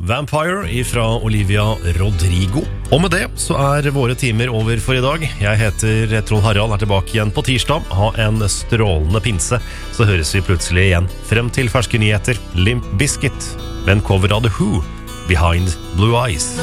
Vampire fra Olivia Rodrigo. Og med det så våre timer over for i dag. Jeg heter Trond Harald, tilbake igjen på tirsdag. Ha en strålende pinse, så høres vi plutselig igjen. Frem til ferske nyheter, Limp Bizkit, med en cover av The Who, Behind Blue Eyes.